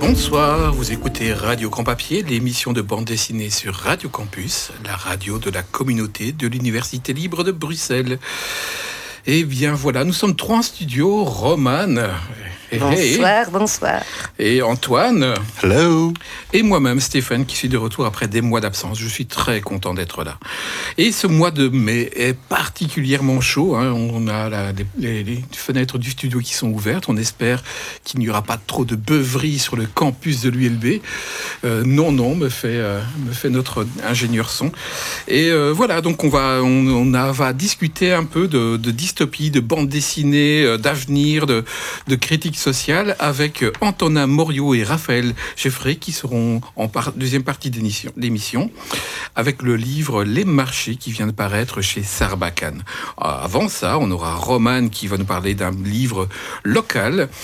Bonsoir, vous écoutez Radio Grand Papier, l'émission de bande dessinée sur Radio Campus, la radio de la communauté de l'Université libre de Bruxelles. Eh bien voilà, nous sommes trois en studio, Romane. Bonsoir. Et Antoine. Hello. Et moi-même, Stéphane, qui suis de retour après des mois d'absence. Je suis très content d'être là. Et ce mois de mai est particulièrement chaud. On a les fenêtres du studio qui sont ouvertes. On espère qu'il n'y aura pas trop de beuverie sur le campus de l'ULB. Non, me fait notre ingénieur son. Et voilà, donc on va discuter un peu de dystopie, de bande dessinée, d'avenir, de critique sociale avec Antonin Moriot et Raphaël Geffray qui seront en deuxième partie de l'émission avec le livre Les Marchés qui vient de paraître chez Sarbacane. Avant ça, on aura Romane qui va nous parler d'un livre local